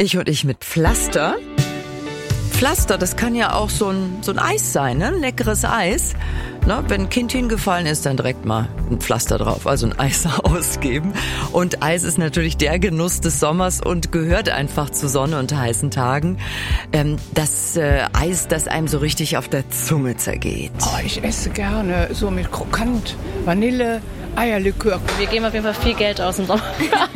Ich mit Pflaster. Pflaster, das kann ja auch so ein Eis sein, ne? Ein leckeres Eis. Na, wenn ein Kind hingefallen ist, dann direkt mal ein Pflaster drauf, also ein Eis ausgeben. Und Eis ist natürlich der Genuss des Sommers und gehört einfach zu Sonne und heißen Tagen. Das Eis, das einem so richtig auf der Zunge zergeht. Oh, ich esse gerne so mit Krokant, Vanille, Eierlikör. Wir geben auf jeden Fall viel Geld aus im Sommer.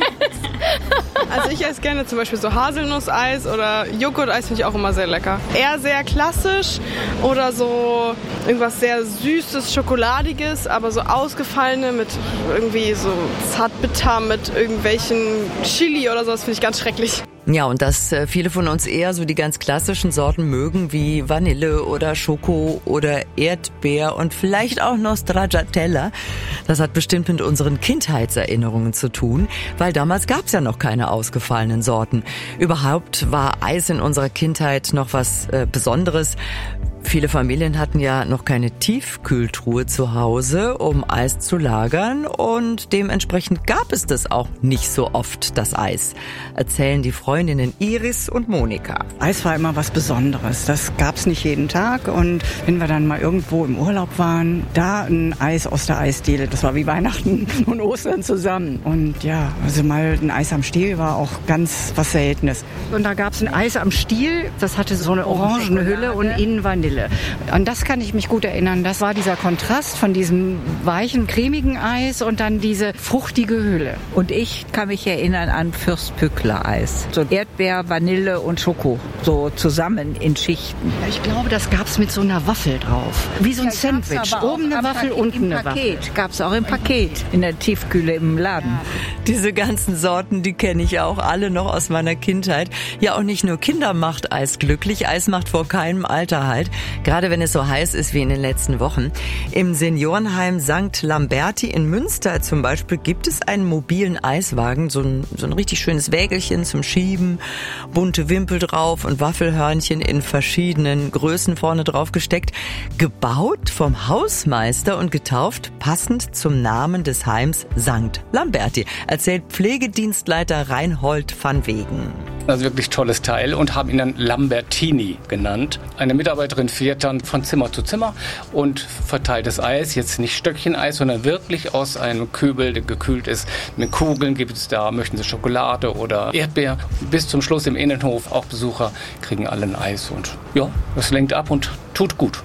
Also ich esse gerne zum Beispiel so Haselnusseis oder Joghurteis, finde ich auch immer sehr lecker. Eher sehr klassisch oder so irgendwas sehr Süßes, Schokoladiges, aber so ausgefallene mit irgendwie so Zartbitter mit irgendwelchen Chili oder sowas finde ich ganz schrecklich. Ja, und dass viele von uns eher so die ganz klassischen Sorten mögen, wie Vanille oder Schoko oder Erdbeer und vielleicht auch noch Stracciatella. Das hat bestimmt mit unseren Kindheitserinnerungen zu tun, weil damals gab's ja noch keine ausgefallenen Sorten. Überhaupt war Eis in unserer Kindheit noch was Besonderes. Viele Familien hatten ja noch keine Tiefkühltruhe zu Hause, um Eis zu lagern, und dementsprechend gab es das auch nicht so oft, das Eis, erzählen die Freundinnen Iris und Monika. Eis war immer was Besonderes. Das gab's nicht jeden Tag. Und wenn wir dann mal irgendwo im Urlaub waren, da ein Eis aus der Eisdiele, das war wie Weihnachten und Ostern zusammen. Und ja, also mal ein Eis am Stiel war auch ganz was Seltenes. Und da gab's ein Eis am Stiel, das hatte so eine orangene Hülle und innen Vanille. An das kann ich mich gut erinnern. Das war dieser Kontrast von diesem weichen, cremigen Eis und dann diese fruchtige Hülle. Und ich kann mich erinnern an Fürstpückler-Eis. So Erdbeer, Vanille und Schoko, so zusammen in Schichten. Ich glaube, das gab's mit so einer Waffel drauf. Wie so ein Sandwich. Oben eine Waffel, unten eine Waffel. Gab's auch im Paket, in der Tiefkühle im Laden. Diese ganzen Sorten, die kenne ich auch alle noch aus meiner Kindheit. Ja, auch nicht nur Kinder macht Eis glücklich, Eis macht vor keinem Alter halt. Gerade wenn es so heiß ist wie in den letzten Wochen. Im Seniorenheim St. Lamberti in Münster zum Beispiel gibt es einen mobilen Eiswagen, so ein richtig schönes Wägelchen zum Schieben, bunte Wimpel drauf und Waffelhörnchen in verschiedenen Größen vorne drauf gesteckt. Gebaut vom Hausmeister und getauft passend zum Namen des Heims St. Lamberti, erzählt Pflegedienstleiter Reinhold van Wegen. Also wirklich tolles Teil, und haben ihn dann Lambertini genannt. Eine Mitarbeiterin fährt dann von Zimmer zu Zimmer und verteilt das Eis, jetzt nicht Stöckcheneis, sondern wirklich aus einem Kübel, der gekühlt ist. Mit Kugeln gibt es da, möchten sie Schokolade oder Erdbeer. Bis zum Schluss im Innenhof, auch Besucher kriegen alle ein Eis, und ja, das lenkt ab und tut gut.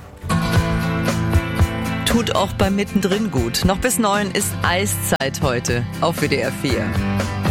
Tut auch beim Mittendrin gut. Noch bis 9 ist Eiszeit heute auf WDR 4.